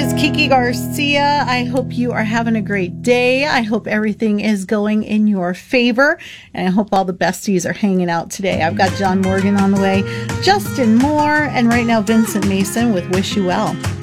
is Kiki Garcia. I hope you are having a great day. I hope everything is going in your favor. And I hope all the besties are hanging out today. I've got John Morgan on the way, Justin Moore, and right now Vincent Mason with Wish You Well.